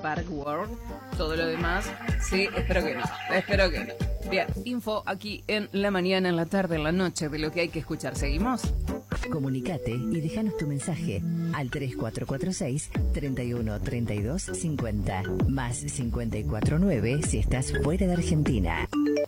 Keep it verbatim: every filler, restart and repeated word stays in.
Park World. Todo lo demás, sí, espero que no, espero que no. Bien, info aquí en la mañana, en la tarde, en la noche, de lo que hay que escuchar. ¿Seguimos? Comunicate y déjanos tu mensaje al tres cuatro cuatro seis, treinta y uno, treinta y dos, cincuenta, más cincuenta y cuatro nueve si estás fuera de Argentina.